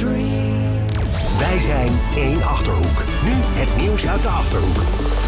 Wij zijn één Achterhoek. Nu het nieuws uit de Achterhoek.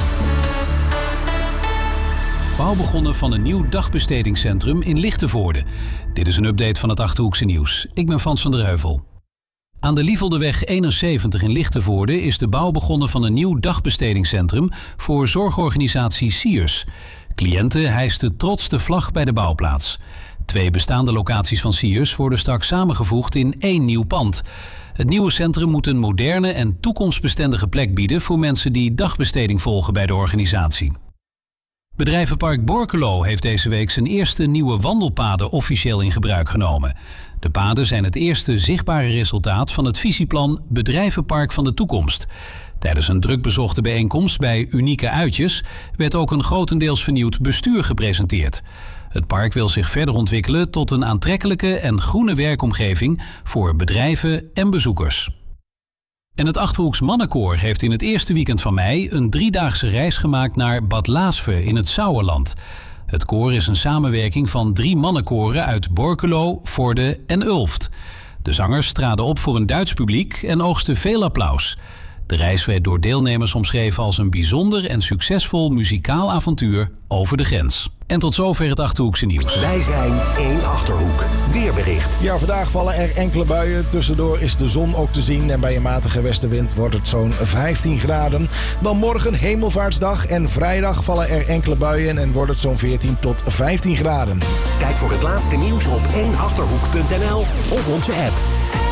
Bouw begonnen van een nieuw dagbestedingscentrum in Lichtenvoorde. Dit is een update van het Achterhoekse nieuws. Ik ben Frans van der Heuvel. Aan de Lieveldeweg 71 in Lichtenvoorde is de bouw begonnen van een nieuw dagbestedingscentrum voor zorgorganisatie Siers. Cliënten hijsten trots de vlag bij de bouwplaats. 2 bestaande locaties van Siers worden straks samengevoegd in 1 nieuw pand. Het nieuwe centrum moet een moderne en toekomstbestendige plek bieden voor mensen die dagbesteding volgen bij de organisatie. Bedrijvenpark Borculo heeft deze week zijn eerste nieuwe wandelpaden officieel in gebruik genomen. De paden zijn het eerste zichtbare resultaat van het visieplan Bedrijvenpark van de Toekomst. Tijdens een druk bezochte bijeenkomst bij Unieke Uitjes werd ook een grotendeels vernieuwd bestuur gepresenteerd. Het park wil zich verder ontwikkelen tot een aantrekkelijke en groene werkomgeving voor bedrijven en bezoekers. En het Achterhoeks Mannenkoor heeft in het eerste weekend van mei een 3-daagse reis gemaakt naar Bad Laasve in het Sauerland. Het koor is een samenwerking van 3 mannenkoren uit Borculo, Vorde en Ulft. De zangers traden op voor een Duits publiek en oogsten veel applaus. De reis werd door deelnemers omschreven als een bijzonder en succesvol muzikaal avontuur over de grens. En tot zover het Achterhoekse nieuws. Wij zijn één Achterhoek. Weerbericht. Ja, vandaag vallen er enkele buien. Tussendoor is de zon ook te zien en bij een matige westenwind wordt het zo'n 15 graden. Dan morgen Hemelvaartsdag en vrijdag vallen er enkele buien en wordt het zo'n 14 tot 15 graden. Kijk voor het laatste nieuws op 1achterhoek.nl of onze app.